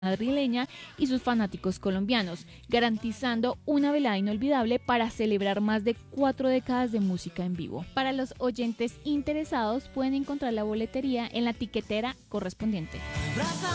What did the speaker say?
madrileña y sus fanáticos colombianos, garantizando una velada inolvidable para celebrar más de 4 décadas de música en vivo. Para los oyentes interesados pueden encontrar la boletería en la tiquetera correspondiente.